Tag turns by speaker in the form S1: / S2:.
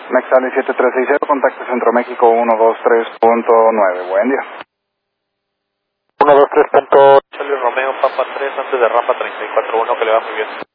S1: Nextali 7360, contacto Centro México 123.9, buen día.
S2: 123. Charlie Romeo, Papa 3, antes de rampa 34-1, que le va muy bien.